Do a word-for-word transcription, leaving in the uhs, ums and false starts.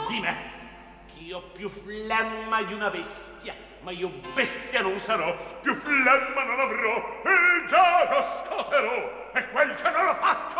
di me. Io più flemma di una bestia, ma io bestia non sarò, più flemma non avrò, e già lo scoterò, e quel che non lo faccio